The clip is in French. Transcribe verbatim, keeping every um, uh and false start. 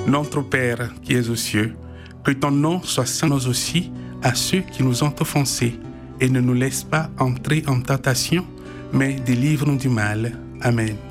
Notre Père qui es aux cieux, que ton nom soit saint nous aussi à ceux qui nous ont offensés, et ne nous laisse pas entrer en tentation, mais délivre-nous du mal. Amen.